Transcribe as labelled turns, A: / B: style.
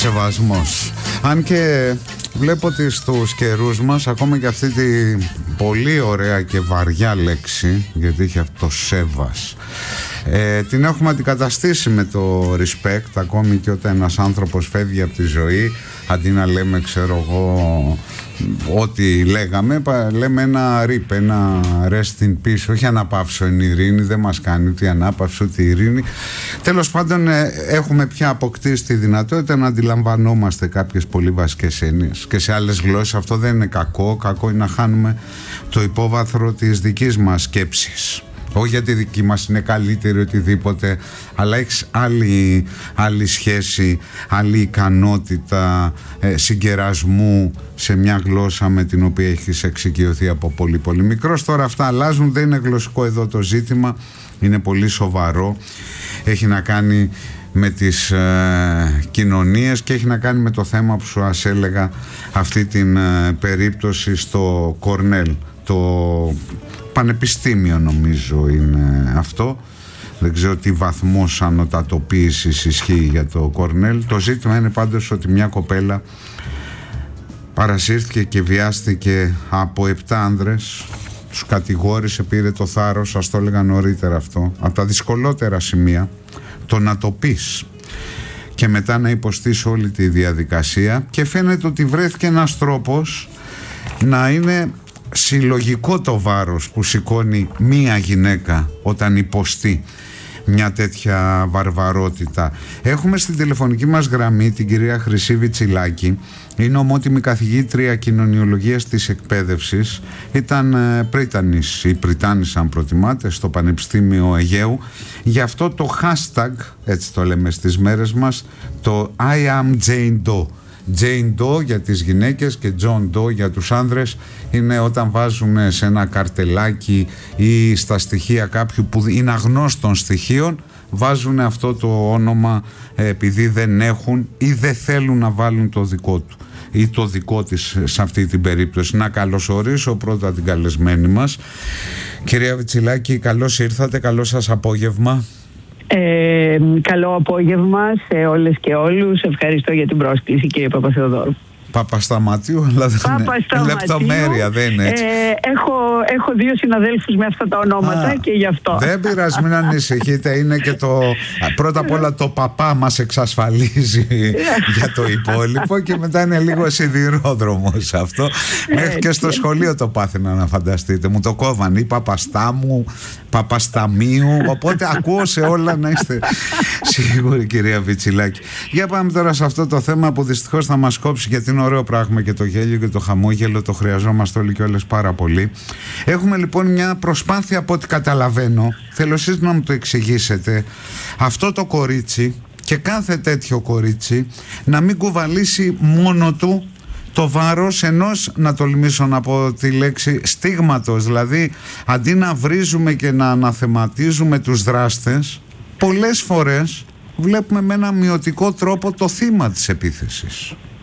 A: Σεβασμός. Αν και βλέπω ότι στους καιρούς μας ακόμα και αυτή τη πολύ ωραία και βαριά λέξη, γιατί έχει αυτό σέβας, την έχουμε αντικαταστήσει με το respect. Ακόμη και όταν ένας άνθρωπος φεύγει από τη ζωή, αντί να λέμε ξέρω εγώ ό,τι λέγαμε, λέμε ένα RIP, ένα rest in peace. Όχι αναπαύσω εν ειρήνη, δεν μας κάνει ούτε ανάπαυση ούτε ειρήνη. Τέλος πάντων, έχουμε πια αποκτήσει τη δυνατότητα να αντιλαμβανόμαστε κάποιες πολύ βασικές έννοιες. Και σε άλλες γλώσσες αυτό δεν είναι κακό. Κακό είναι να χάνουμε το υπόβαθρο της δικής μας σκέψης. Όχι γιατί η δική μας είναι καλύτερη οτιδήποτε, αλλά έχεις άλλη σχέση, άλλη ικανότητα συγκερασμού σε μια γλώσσα με την οποία έχεις εξοικειωθεί από πολύ πολύ μικρός. Τώρα αυτά αλλάζουν, δεν είναι γλωσσικό εδώ το ζήτημα, είναι πολύ σοβαρό. Έχει να κάνει με τις κοινωνίες και έχει να κάνει με το θέμα που σου έλεγα, αυτή την περίπτωση στο Κορνέλ, το πανεπιστήμιο νομίζω είναι αυτό. Δεν ξέρω τι βαθμός ανωτατοποίησης ισχύει για το Κορνέλ. Το ζήτημα είναι πάντως ότι μια κοπέλα παρασύρθηκε και βιάστηκε από 7 άνδρες. Τους κατηγόρησε, πήρε το θάρρος, σας το έλεγα νωρίτερα αυτό, από τα δυσκολότερα σημεία, το να το πεις και μετά να υποστείς όλη τη διαδικασία. Και φαίνεται ότι βρέθηκε ένας τρόπος να είναι συλλογικό το βάρος που σηκώνει μία γυναίκα όταν υποστεί μια τέτοια βαρβαρότητα. Έχουμε στην τηλεφωνική μας γραμμή την κυρία Χρυσή Βιτσιλάκη. Είναι ομότιμη καθηγήτρια κοινωνιολογίας της εκπαίδευσης. Ήταν πρίτανης ή πριτάνης αν προτιμάτε στο Πανεπιστήμιο Αιγαίου. Γι' αυτό το hashtag, έτσι το λέμε στις μέρες μας, το I am Jane Doe. Jane Doe για τις γυναίκες και John Doe για τους άνδρες είναι όταν βάζουν σε ένα καρτελάκι ή στα στοιχεία κάποιου που είναι αγνώστων στοιχείων, βάζουν αυτό το όνομα επειδή δεν έχουν ή δεν θέλουν να βάλουν το δικό του ή το δικό της σε αυτή την περίπτωση. Να καλωσορίσω πρώτα την καλεσμένη μας. Κυρία Βιτσιλάκη, καλώς ήρθατε, καλό σας απόγευμα.
B: Καλό απόγευμα σε όλες και όλους. Ευχαριστώ για την πρόσκληση, κύριε Παπαθεοδόρου.
A: Παπασταματίου, αλλά δεν είναι λεπτομέρεια, δεν είναι έτσι.
B: Έχω 2 συναδέλφους με αυτά τα ονόματα και γι' αυτό.
A: Δεν πειράζει, μην ανησυχείτε. Είναι και πρώτα απ' όλα το παπά μας εξασφαλίζει για το υπόλοιπο και μετά είναι λίγο σιδηρόδρομος αυτό. Μέχρι και στο σχολείο το πάθαινα, να φανταστείτε. Μου το κόβαν ή Παπαστάμου, Παπασταμίου. Οπότε ακούω σε όλα, να είστε σίγουροι, κυρία Βιτσιλάκη. Για πάμε τώρα σε αυτό το θέμα που δυστυχώς θα μας κόψει, γιατί είναι ωραίο πράγμα και το γέλιο και το χαμόγελο, το χρειαζόμαστε όλοι και όλες πάρα πολύ. Έχουμε λοιπόν μια προσπάθεια, από ό,τι καταλαβαίνω, θέλω εσείς να μου το εξηγήσετε, αυτό το κορίτσι και κάθε τέτοιο κορίτσι να μην κουβαλήσει μόνο του το βάρος ενός, να τολμήσω να πω τη λέξη, στίγματος. Δηλαδή αντί να βρίζουμε και να αναθεματίζουμε τους δράστες, πολλές φορές βλέπουμε με ένα μειωτικό τρόπο το θύμα της επίθεσης.